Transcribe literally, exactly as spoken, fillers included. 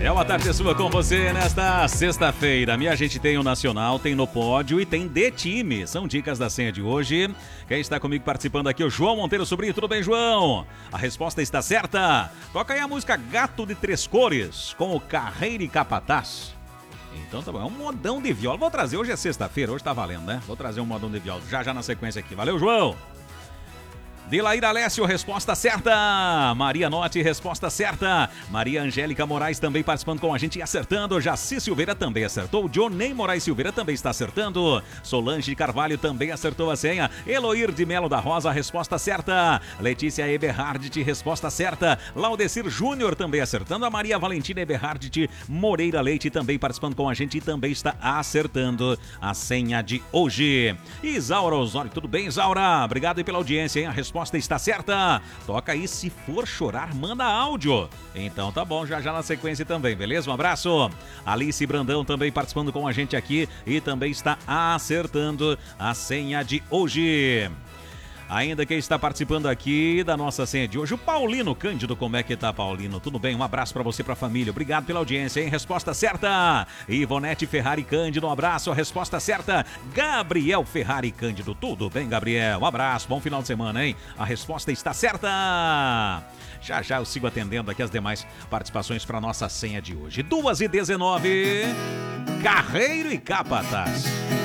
É uma tarde sua com você nesta sexta-feira. Minha gente, tem o Nacional, tem no pódio e tem de time. São dicas da senha de hoje. Quem está comigo participando aqui é o João Monteiro Sobrinho. Tudo bem, João? A resposta está certa. Toca aí a música Gato de Três Cores com o Carreiro e Capataz. Então tá bom, é um modão de viola. Vou trazer, hoje é sexta-feira, hoje tá valendo, né? Vou trazer um modão de viola já já na sequência aqui. Valeu, João! Delaíra Alessio, resposta certa. Maria Notti, resposta certa. Maria Angélica Moraes também participando com a gente e acertando. Jaci Silveira também acertou. Johnny Moraes Silveira também está acertando. Solange Carvalho também acertou a senha. Eloir de Melo da Rosa, resposta certa. Letícia Eberhardt, resposta certa. Laudecir Júnior também acertando. A Maria Valentina Eberhardt Moreira Leite também participando com a gente e também está acertando a senha de hoje. Isaura Osório, tudo bem, Isaura? Obrigado aí pela audiência, hein? A resposta está certa. Toca aí, se for chorar, manda áudio. Então tá bom, já já na sequência também, beleza? Um abraço. Alice Brandão também participando com a gente aqui e também está acertando a senha de hoje. Ainda quem está participando aqui da nossa senha de hoje, o Paulino Cândido. Como é que tá, Paulino? Tudo bem? Um abraço para você e para a família. Obrigado pela audiência, hein? Resposta certa. Ivonete Ferrari Cândido, um abraço. A resposta certa. Gabriel Ferrari Cândido. Tudo bem, Gabriel? Um abraço. Bom final de semana, hein? A resposta está certa. Já já eu sigo atendendo aqui as demais participações para nossa senha de hoje. duas e dezenove. Carreiro e Capataz.